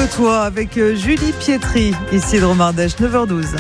que toi avec Julie Pietri, ici de Romardèche, 9h12.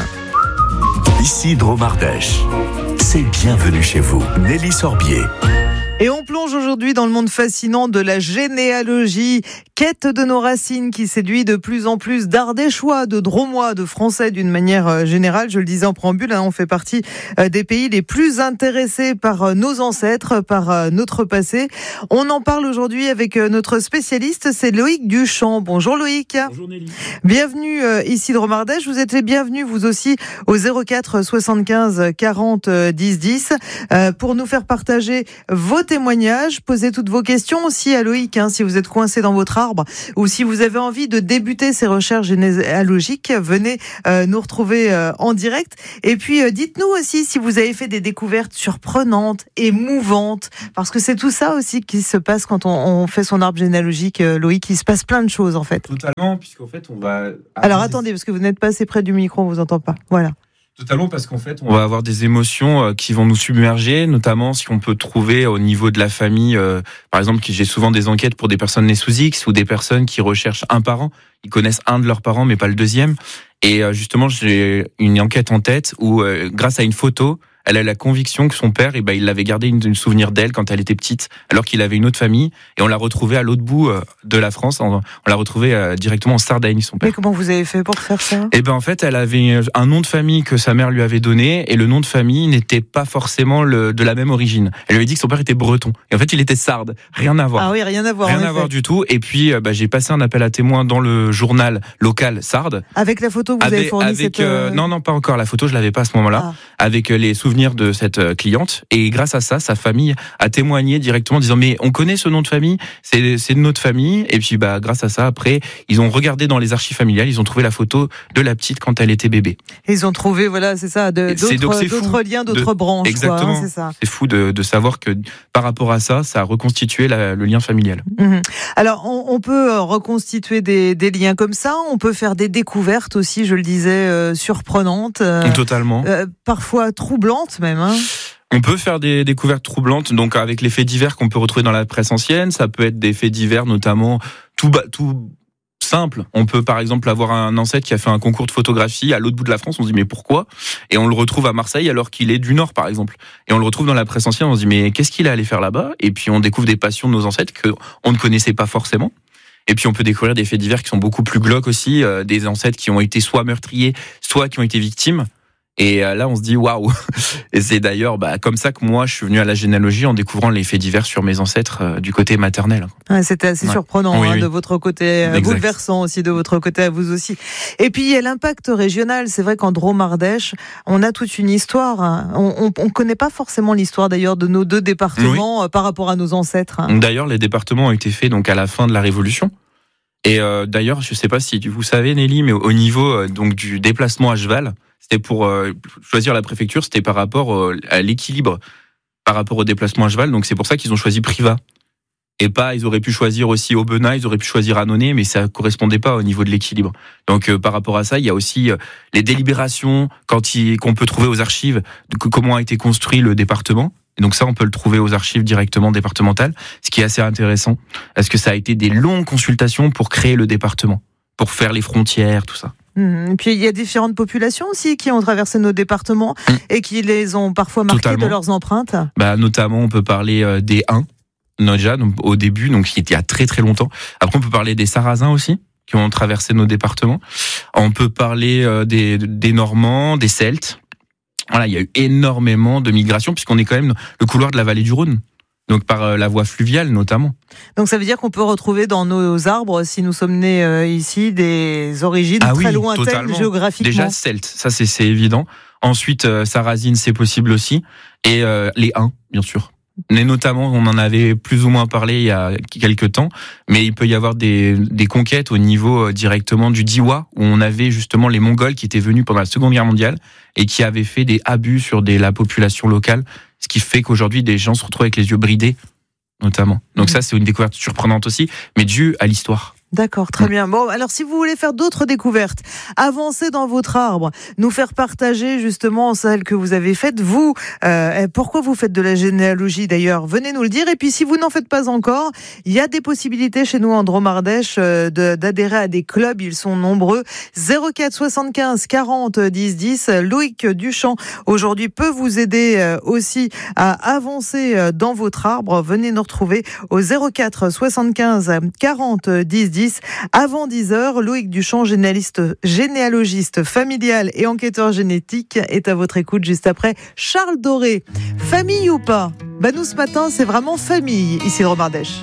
Ici Dromardèche, c'est bienvenue chez vous, Nelly Sorbier. Et on plonge aujourd'hui dans le monde fascinant de la généalogie, quête de nos racines qui séduit de plus en plus d'Ardéchois, de Dromois, de Français d'une manière générale. Je le disais en préambule, on fait partie des pays les plus intéressés par nos ancêtres, par notre passé. On en parle aujourd'hui avec notre spécialiste, c'est Loïc Duchamp. Bonjour Loïc. Bonjour Nelly. Bienvenue ici de Romardèche. Vous êtes les bienvenus vous aussi au 04 75 40 10 10 pour nous faire partager vos témoignages, posez toutes vos questions aussi à Loïc, si vous êtes coincé dans votre arbre ou si vous avez envie de débuter ces recherches généalogiques, venez nous retrouver en direct. Et puis dites-nous aussi si vous avez fait des découvertes surprenantes, émouvantes, parce que c'est tout ça aussi qui se passe quand on fait son arbre généalogique, Loïc. Il se passe plein de choses en fait. Totalement, puisqu'en fait on va... Alors attendez, parce que vous n'êtes pas assez près du micro, on vous entend pas. Voilà. Totalement, parce qu'en fait, on va avoir des émotions qui vont nous submerger, notamment si on peut trouver au niveau de la famille, par exemple, j'ai souvent des enquêtes pour des personnes nées sous X ou des personnes qui recherchent un parent. Ils connaissent un de leurs parents, mais pas le deuxième. Et justement, j'ai une enquête en tête où, grâce à une photo, elle a la conviction que son père, il avait gardé une souvenir d'elle quand elle était petite, alors qu'il avait une autre famille, et on l'a retrouvé à l'autre bout de la France. On l'a retrouvé directement en Sardaigne, son père. Mais comment vous avez fait pour faire ça ? En fait, elle avait un nom de famille que sa mère lui avait donné, et le nom de famille n'était pas forcément de la même origine. Elle lui avait dit que son père était breton, et en fait, il était sarde. Rien à voir. Ah oui, rien à voir. Rien à voir du tout. Et puis, j'ai passé un appel à témoins dans le journal local sarde. Avec la photo que vous avez fournie Non, pas encore. La photo, je l'avais pas à ce moment-là. Avec les souvenirs de cette cliente, et grâce à ça, sa famille a témoigné directement en disant mais on connaît ce nom de famille, c'est de notre famille. Et puis grâce à ça, après ils ont regardé dans les archives familiales, ils ont trouvé la photo de la petite quand elle était bébé. Et ils ont trouvé c'est ça, d'autres liens, d'autres branches. Exactement. C'est ça. C'est fou de savoir que par rapport à ça, ça a reconstitué le lien familial. Alors on peut reconstituer des liens comme ça, on peut faire des découvertes aussi, je le disais, surprenantes. Totalement. Parfois troublantes même. On peut faire des découvertes troublantes, donc avec les faits divers qu'on peut retrouver dans la presse ancienne. Ça peut être des faits divers, notamment tout simple. On peut par exemple avoir un ancêtre qui a fait un concours de photographie à l'autre bout de la France. On se dit mais pourquoi ? Et on le retrouve à Marseille alors qu'il est du Nord par exemple. Et on le retrouve dans la presse ancienne. On se dit mais qu'est-ce qu'il est allé faire là-bas ? Et puis on découvre des passions de nos ancêtres qu'on ne connaissait pas forcément. Et puis on peut découvrir des faits divers qui sont beaucoup plus glauques aussi, des ancêtres qui ont été soit meurtriers, soit qui ont été victimes. Et là, on se dit waouh. Et c'est d'ailleurs comme ça que moi, je suis venu à la généalogie en découvrant les faits divers sur mes ancêtres du côté maternel. C'était assez surprenant oui. De votre côté, bouleversant aussi de votre côté à vous aussi. Et puis il y a l'impact régional. C'est vrai qu'en Dromardèche, on a toute une histoire. On connaît pas forcément l'histoire d'ailleurs de nos deux départements par rapport à nos ancêtres. D'ailleurs, les départements ont été faits donc à la fin de la Révolution. Et d'ailleurs, je sais pas si vous savez Nelly, mais au niveau donc du déplacement à cheval. C'était pour choisir la préfecture, c'était par rapport à l'équilibre, par rapport au déplacement à cheval. Donc c'est pour ça qu'ils ont choisi Privas. Et ils auraient pu choisir aussi Aubenas, ils auraient pu choisir Annonay, mais ça correspondait pas au niveau de l'équilibre. Donc par rapport à ça, il y a aussi les délibérations qu'on peut trouver aux archives, de comment a été construit le département. Et donc ça, on peut le trouver aux archives directement départementales, ce qui est assez intéressant, parce que ça a été des longues consultations pour créer le département, pour faire les frontières, tout ça. Et puis il y a différentes populations aussi qui ont traversé nos départements et qui les ont parfois marqués de leurs empreintes. Notamment, on peut parler des Huns, déjà au début, donc il y a très très longtemps. Après, on peut parler des Sarrasins aussi, qui ont traversé nos départements. On peut parler des Normands, des Celtes. Voilà, il y a eu énormément de migrations puisqu'on est quand même le couloir de la vallée du Rhône. Donc par la voie fluviale notamment. Donc ça veut dire qu'on peut retrouver dans nos arbres, si nous sommes nés ici, des origines très lointaines totalement. Géographiquement. Déjà Celtes, ça c'est évident. Ensuite Sarrasine, c'est possible aussi. Et les Huns, bien sûr. Mais notamment, on en avait plus ou moins parlé il y a quelques temps, mais il peut y avoir des conquêtes au niveau directement du Diois, où on avait justement les Mongols qui étaient venus pendant la Seconde Guerre mondiale et qui avaient fait des abus sur la population locale, ce qui fait qu'aujourd'hui, des gens se retrouvent avec les yeux bridés, notamment. Donc ça, c'est une découverte surprenante aussi, mais due à l'histoire. D'accord, très bien. Bon, alors si vous voulez faire d'autres découvertes, avancez dans votre arbre, nous faire partager justement celles que vous avez faites, vous, pourquoi vous faites de la généalogie d'ailleurs, venez nous le dire. Et puis si vous n'en faites pas encore, il y a des possibilités chez nous en Dromardèche d'adhérer à des clubs, ils sont nombreux. 04 75 40 10 10, Loïc Duchamp aujourd'hui peut vous aider aussi à avancer dans votre arbre. Venez nous retrouver au 04 75 40 10 10. Avant 10h, Loïc Duchamp, généalogiste familial et enquêteur génétique, est à votre écoute juste après Charles Doré. Famille ou pas ? Nous ce matin, c'est vraiment famille ici de Romardèche.